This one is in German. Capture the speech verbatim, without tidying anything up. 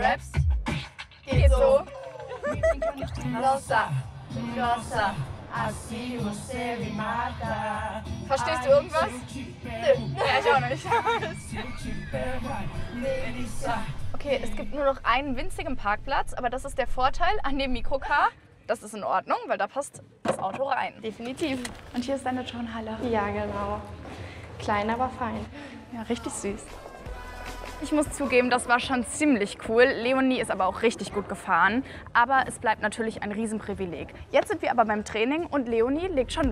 Raps. Geht so. Nossa, nossa, assim você me mata. Verstehst du irgendwas? Nö. Ja, ich auch nicht. Okay, es gibt nur noch einen winzigen Parkplatz, aber das ist der Vorteil an dem Mikrocar. Das ist in Ordnung, weil da passt das Auto rein. Definitiv. Und hier ist deine Turnhalle. Ja, genau. Klein, aber fein. Ja, richtig süß. Ich muss zugeben, das war schon ziemlich cool. Leonie ist aber auch richtig gut gefahren. Aber es bleibt natürlich ein Riesenprivileg. Jetzt sind wir aber beim Training und Leonie legt schon los.